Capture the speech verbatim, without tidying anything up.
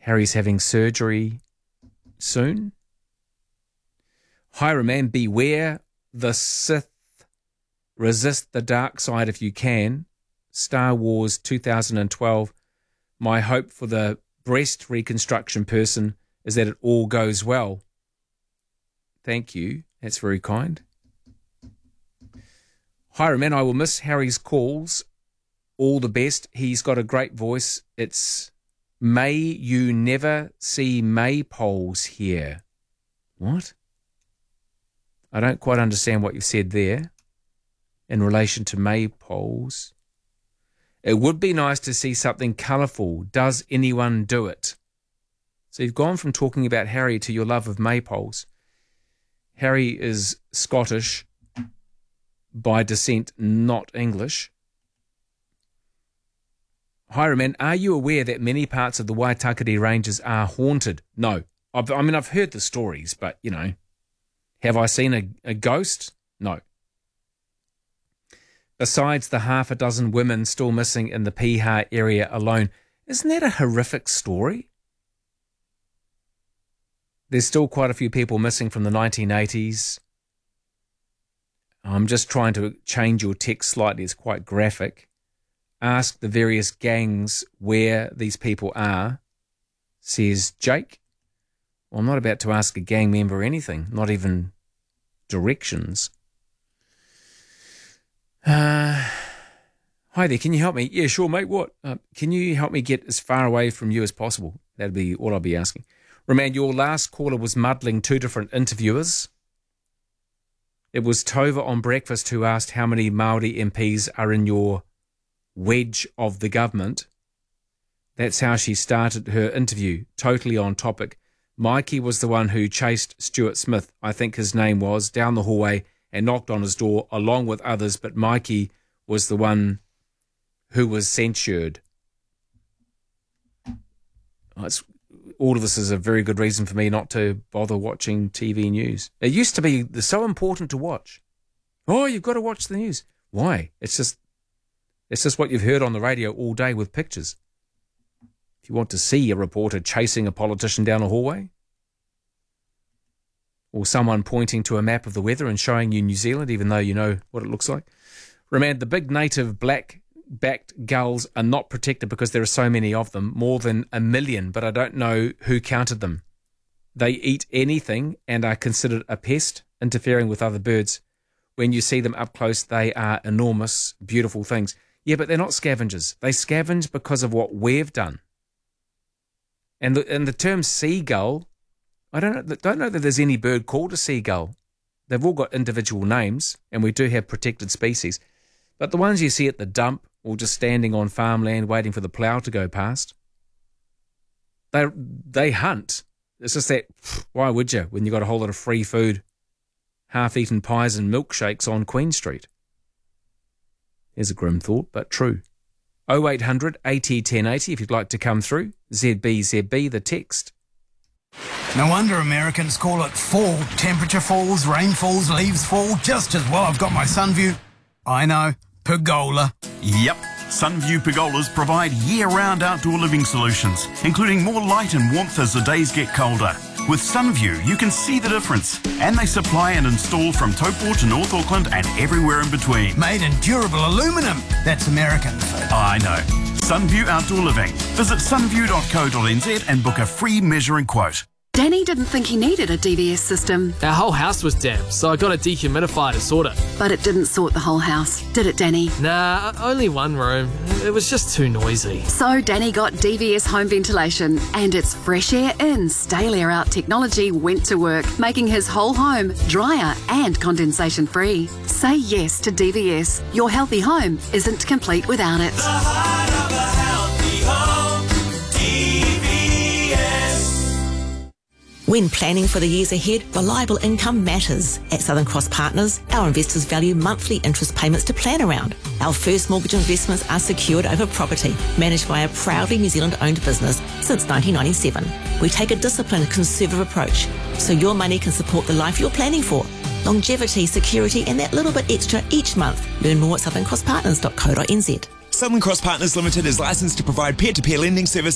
Harry's having surgery soon. Hieroman, beware the Sith. Resist the dark side if you can. Star Wars two thousand twelve. My hope for the breast reconstruction person is that it all goes well. Thank you. That's very kind. Hieroman, I will miss Harry's calls. All the best. He's got a great voice. It's may you never see maypoles here. What? I don't quite understand what you've said there in relation to maypoles. It would be nice to see something colourful. Does anyone do it? So you've gone from talking about Harry to your love of maypoles. Harry is Scottish by descent, not English. Hieroman, are you aware that many parts of the Waitakere Ranges are haunted? No. I've, I mean, I've heard the stories, but, you know, have I seen a, a ghost? No. Besides the half a dozen women still missing in the Piha area alone, isn't that a horrific story? There's still quite a few people missing from the nineteen eighties. I'm just trying to change your text slightly. It's quite graphic. Ask the various gangs where these people are, says Jake. Well, I'm not about to ask a gang member anything, not even directions. Uh, hi there, can you help me? Yeah, sure, mate, what? Uh, can you help me get as far away from you as possible? That'd be all I'll be asking. Roman, your last caller was muddling two different interviewers. It was Tova on Breakfast who asked how many Māori M Ps are in your wedge of the government. That's how she started her interview, totally on topic. Mikey was the one who chased Stuart Smith, I think his name was, down the hallway and knocked on his door along with others, but Mikey was the one who was censured. Oh, it's, all of this is a very good reason for me not to bother watching T V news. It used to be so important to watch. Oh, you've got to watch the news. Why? It's just, it's just what you've heard on the radio all day with pictures. If you want to see a reporter chasing a politician down a hallway, or someone pointing to a map of the weather and showing you New Zealand, even though you know what it looks like. Remember, the big native black-backed gulls are not protected because there are so many of them, more than a million, but I don't know who counted them. They eat anything and are considered a pest, interfering with other birds. When you see them up close, they are enormous, beautiful things. Yeah, but they're not scavengers. They scavenge because of what we've done. And the, and the term seagull, I don't know, don't know that there's any bird called a seagull. They've all got individual names, and we do have protected species. But the ones you see at the dump or just standing on farmland waiting for the plough to go past, they they hunt. It's just that, why would you, when you've got a whole lot of free food, half-eaten pies and milkshakes on Queen Street? There's a grim thought, but true. oh eight hundred eighty ten eighty if you'd like to come through. Z B Z B, the text. No wonder Americans call it fall. Temperature falls, rain falls, leaves fall, just as well I've got my Sunview. I know, pergola. Yep, Sunview pergolas provide year-round outdoor living solutions, including more light and warmth as the days get colder. With Sunview, you can see the difference, and they supply and install from Taupo to North Auckland and everywhere in between. Made in durable aluminum. That's American. I know. Sunview Outdoor Living. Visit sunview dot co dot n z and book a free measuring quote. Danny didn't think he needed a D V S system. Our whole house was damp, so I got a dehumidifier to sort it. But it didn't sort the whole house, did it, Danny? Nah, only one room. It was just too noisy. So Danny got D V S home ventilation, and its fresh air in, stale air out technology went to work, making his whole home drier and condensation free. Say yes to D V S. Your healthy home isn't complete without it. The heart of a healthy home, D V S. When planning for the years ahead, reliable income matters. At Southern Cross Partners, our investors value monthly interest payments to plan around. Our first mortgage investments are secured over property, managed by a proudly New Zealand-owned business since nineteen ninety-seven. We take a disciplined, conservative approach, so your money can support the life you're planning for. Longevity, security, and that little bit extra each month. Learn more at southern cross partners dot co dot n z. Southern Cross Partners Limited is licensed to provide peer-to-peer lending services